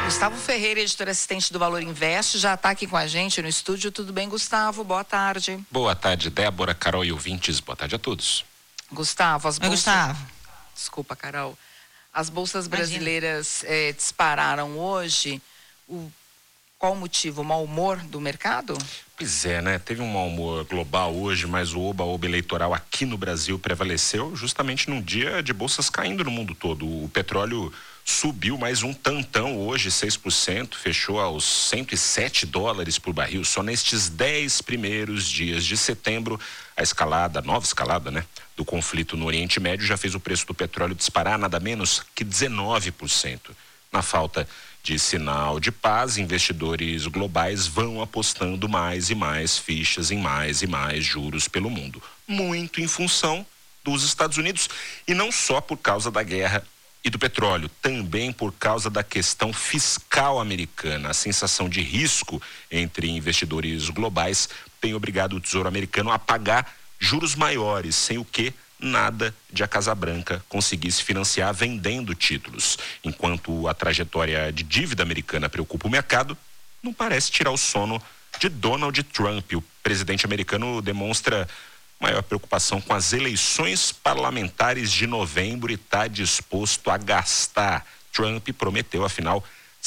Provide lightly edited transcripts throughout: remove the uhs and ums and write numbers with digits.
Gustavo Ferreira, editor assistente do Valor Invest, já está aqui com a gente no estúdio. Tudo bem, Gustavo? Boa tarde. Boa tarde, Débora, Carol e ouvintes. Boa tarde a todos. Gustavo, as bolsas... Gustavo. Desculpa, Carol. As bolsas brasileiras dispararam hoje. Qual o motivo? O mau humor do mercado? Pois é, né? Teve um mau humor global hoje, mas o oba-oba eleitoral aqui no Brasil prevaleceu justamente num dia de bolsas caindo no mundo todo. O petróleo subiu mais um tantão hoje, 6%, fechou aos $107 por barril. Só nestes 10 primeiros dias de setembro, a nova escalada, né, do conflito no Oriente Médio já fez o preço do petróleo disparar nada menos que 19%. Na falta de sinal de paz, investidores globais vão apostando mais e mais fichas em mais e mais juros pelo mundo. Muito em função dos Estados Unidos e não só por causa da guerra e do petróleo, também por causa da questão fiscal americana. A sensação de risco entre investidores globais tem obrigado o Tesouro Americano a pagar juros maiores, sem o que nada de a Casa Branca conseguisse financiar vendendo títulos. Enquanto a trajetória de dívida americana preocupa o mercado, não parece tirar o sono de Donald Trump. O presidente americano demonstra maior preocupação com as eleições parlamentares de novembro e está disposto a gastar. Trump prometeu, afinal,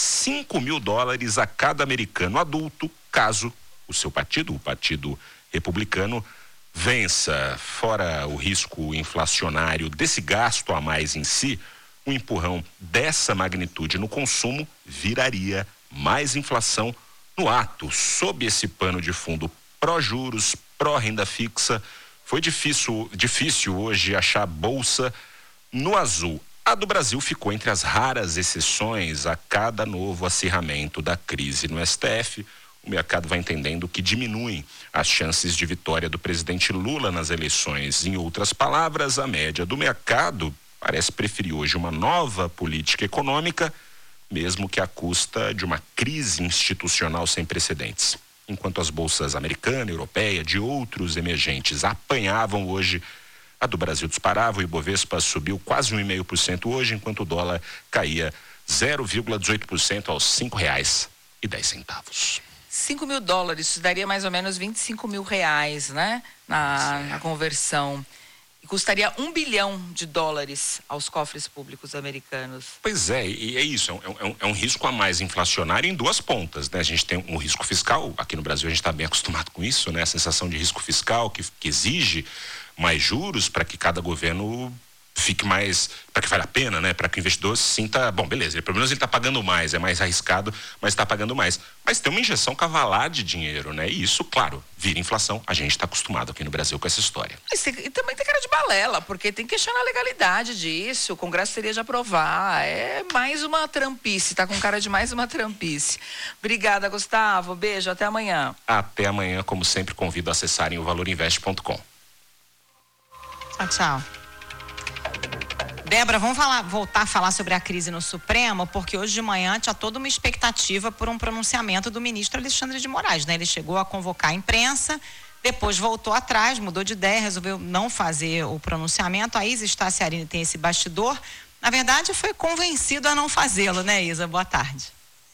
$5.000 a cada americano adulto, caso o seu partido, o Partido Republicano, vença. Fora o risco inflacionário desse gasto a mais em si, um empurrão dessa magnitude no consumo viraria mais inflação no ato. Sob esse pano de fundo pró-juros, pró-renda fixa, foi difícil hoje achar bolsa no azul. A do Brasil ficou entre as raras exceções a cada novo acirramento da crise no STF. O mercado vai entendendo que diminuem as chances de vitória do presidente Lula nas eleições. Em outras palavras, a média do mercado parece preferir hoje uma nova política econômica, mesmo que à custa de uma crise institucional sem precedentes. Enquanto as bolsas americana, europeia, de outros emergentes apanhavam hoje, a do Brasil disparava. O Ibovespa subiu quase 1,5% hoje, enquanto o dólar caía 0,18% aos R$5,10. $5.000, isso daria mais ou menos R$25 mil, né? Na conversão. E custaria $1 bilhão aos cofres públicos americanos. Pois é, e é isso, é um risco a mais inflacionário em duas pontas, né? A gente tem um risco fiscal, aqui no Brasil a gente está bem acostumado com isso, né? A sensação de risco fiscal que exige mais juros para que cada governo fique mais, para que vale a pena, né? Para que o investidor se sinta, bom, beleza, pelo menos ele está pagando mais, é mais arriscado, mas está pagando mais. Mas tem uma injeção cavalar de dinheiro, né? E isso, claro, vira inflação. A gente está acostumado aqui no Brasil com essa história. E também tem cara de balela, porque tem que questionar a legalidade disso. O Congresso teria de aprovar. É mais uma trampice, tá com cara de mais uma trampice. Obrigada, Gustavo. Beijo, até amanhã. Até amanhã, como sempre, convido a acessarem o valorinvest.com. Tchau. Débora, vamos voltar a falar sobre a crise no Supremo, porque hoje de manhã tinha toda uma expectativa por um pronunciamento do ministro Alexandre de Moraes, né? Ele chegou a convocar a imprensa, depois voltou atrás, mudou de ideia, resolveu não fazer o pronunciamento. A Isa Staciarini tem esse bastidor. Na verdade, foi convencido a não fazê-lo, né, Isa? Boa tarde.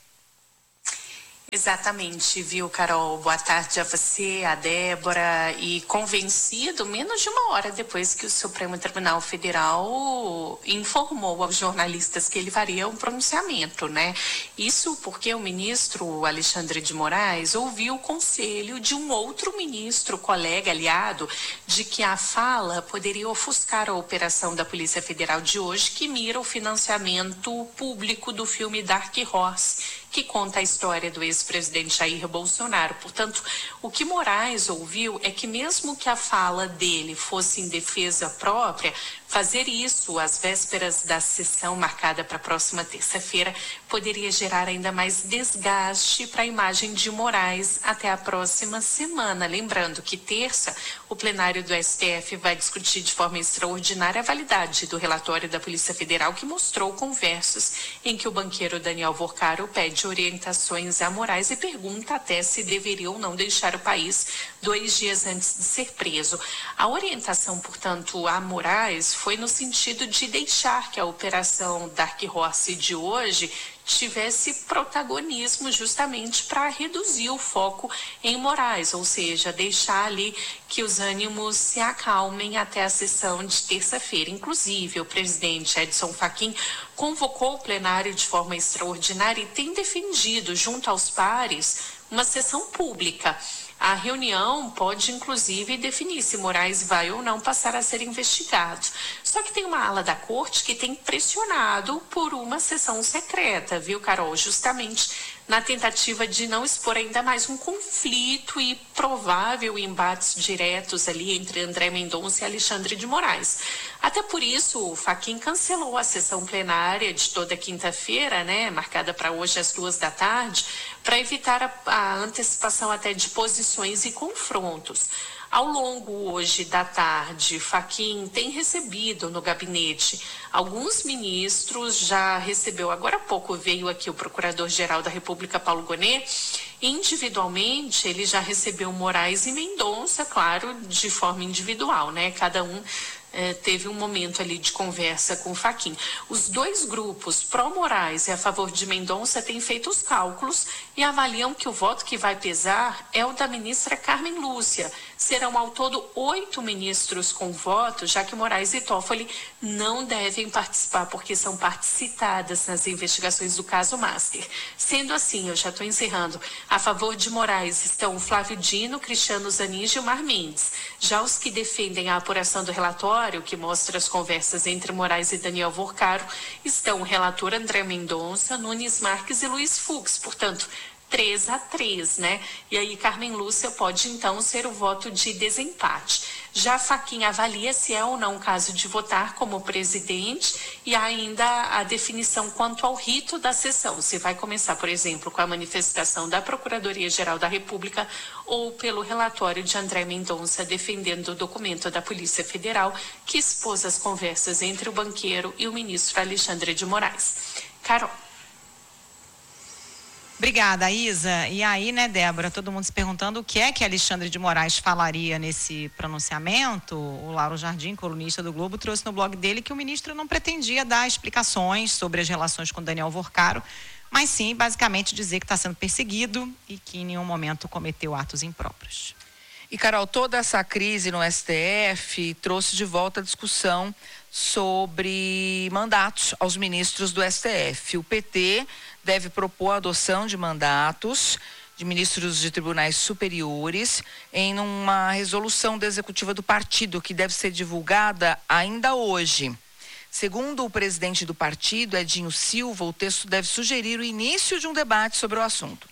Exatamente, viu, Carol? Boa tarde a você, a Débora. E convencido menos de uma hora depois que o Supremo Tribunal Federal informou aos jornalistas que ele faria um pronunciamento, né? Isso porque o ministro Alexandre de Moraes ouviu o conselho de um outro ministro, colega, aliado, de que a fala poderia ofuscar a operação da Polícia Federal de hoje, que mira o financiamento público do filme Dark Horse, que conta a história do ex-presidente Jair Bolsonaro. Portanto, o que Moraes ouviu é que mesmo que a fala dele fosse em defesa própria, fazer isso às vésperas da sessão marcada para a próxima terça-feira poderia gerar ainda mais desgaste para a imagem de Moraes até a próxima semana. Lembrando que terça, o plenário do STF vai discutir de forma extraordinária a validade do relatório da Polícia Federal, que mostrou conversas em que o banqueiro Daniel Vorcaro pede orientações a Moraes e pergunta até se deveria ou não deixar o país 2 dias antes de ser preso. A orientação, portanto, a Moraes foi no sentido de deixar que a operação Dark Horse de hoje tivesse protagonismo justamente para reduzir o foco em Moraes, ou seja, deixar ali que os ânimos se acalmem até a sessão de terça-feira. Inclusive, o presidente Edson Fachin convocou o plenário de forma extraordinária e tem defendido, junto aos pares, uma sessão pública. A reunião pode, inclusive, definir se Moraes vai ou não passar a ser investigado. Só que tem uma ala da corte que tem pressionado por uma sessão secreta, viu, Carol? Justamente na tentativa de não expor ainda mais um conflito e provável embates diretos ali entre André Mendonça e Alexandre de Moraes. Até por isso, o Fachin cancelou a sessão plenária de toda quinta-feira, né, marcada para hoje às 14h, para evitar a antecipação até de posições e confrontos. Ao longo hoje da tarde, Fachin tem recebido no gabinete alguns ministros, já recebeu, agora há pouco veio aqui o Procurador-Geral da República, Paulo Gonet. Individualmente, ele já recebeu Moraes e Mendonça, claro, de forma individual, né? Cada um teve um momento ali de conversa com o Fachin. Os dois grupos, pró-Moraes e a favor de Mendonça, têm feito os cálculos e avaliam que o voto que vai pesar é o da ministra Carmen Lúcia. Serão ao todo 8 ministros com voto, já que Moraes e Toffoli não devem participar porque são partes citadas nas investigações do caso Master. Sendo assim, eu já estou encerrando, a favor de Moraes estão Flávio Dino, Cristiano Zanin e Gilmar Mendes. Já os que defendem a apuração do relatório, que mostra as conversas entre Moraes e Daniel Vorcaro, estão o relator André Mendonça, Nunes Marques e Luiz Fux, portanto, 3-3, né? E aí Carmen Lúcia pode então ser o voto de desempate. Já Fachin avalia se é ou não o caso de votar como presidente e ainda a definição quanto ao rito da sessão, se vai começar, por exemplo, com a manifestação da Procuradoria-Geral da República ou pelo relatório de André Mendonça defendendo o documento da Polícia Federal que expôs as conversas entre o banqueiro e o ministro Alexandre de Moraes. Carol. Obrigada, Isa. E aí, né, Débora, todo mundo se perguntando o que é que Alexandre de Moraes falaria nesse pronunciamento. O Lauro Jardim, colunista do Globo, trouxe no blog dele que o ministro não pretendia dar explicações sobre as relações com Daniel Vorcaro, mas sim, basicamente, dizer que está sendo perseguido e que em nenhum momento cometeu atos impróprios. E, Carol, toda essa crise no STF trouxe de volta a discussão sobre mandatos aos ministros do STF. O PT deve propor a adoção de mandatos de ministros de tribunais superiores em uma resolução da executiva do partido que deve ser divulgada ainda hoje. Segundo o presidente do partido, Edinho Silva, o texto deve sugerir o início de um debate sobre o assunto.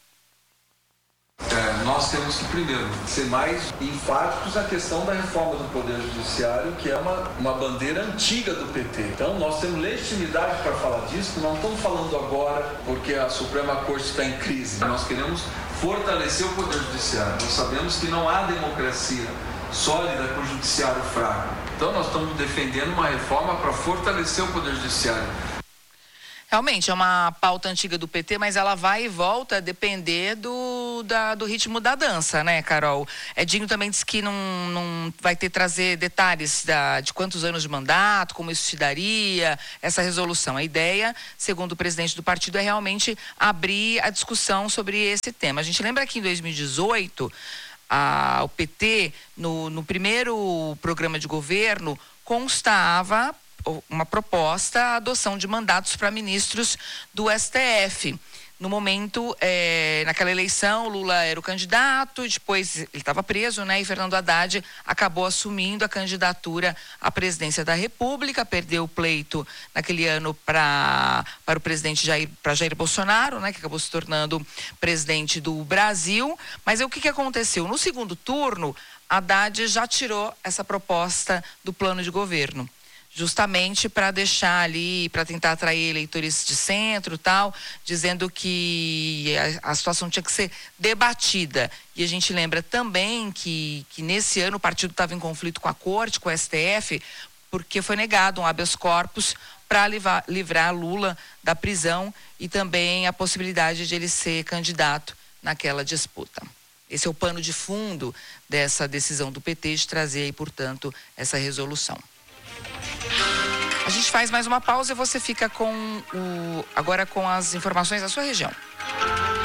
Nós temos que, primeiro, ser mais enfáticos na questão da reforma do Poder Judiciário, que é uma bandeira antiga do PT. Então, nós temos legitimidade para falar disso, não estamos falando agora porque a Suprema Corte está em crise. Nós queremos fortalecer o Poder Judiciário. Nós sabemos que não há democracia sólida com o Judiciário fraco. Então, nós estamos defendendo uma reforma para fortalecer o Poder Judiciário. Realmente, é uma pauta antiga do PT, mas ela vai e volta a depender do ritmo da dança, né, Carol? Edinho também disse que não vai trazer detalhes de quantos anos de mandato, como isso se daria, essa resolução. A ideia, segundo o presidente do partido, é realmente abrir a discussão sobre esse tema. A gente lembra que em 2018, o PT, no primeiro programa de governo, constava uma proposta, a adoção de mandatos para ministros do STF. No momento, naquela eleição, Lula era o candidato, depois ele estava preso, né? E Fernando Haddad acabou assumindo a candidatura à presidência da República, perdeu o pleito naquele ano para o presidente Jair Bolsonaro, né? Que acabou se tornando presidente do Brasil. Mas o que aconteceu? No segundo turno, Haddad já tirou essa proposta do plano de governo, justamente para deixar ali, para tentar atrair eleitores de centro e tal, dizendo que a situação tinha que ser debatida. E a gente lembra também que nesse ano o partido estava em conflito com a Corte, com o STF, porque foi negado um habeas corpus para livrar Lula da prisão e também a possibilidade de ele ser candidato naquela disputa. Esse é o pano de fundo dessa decisão do PT de trazer aí, portanto, essa resolução. A gente faz mais uma pausa e você fica agora com as informações da sua região.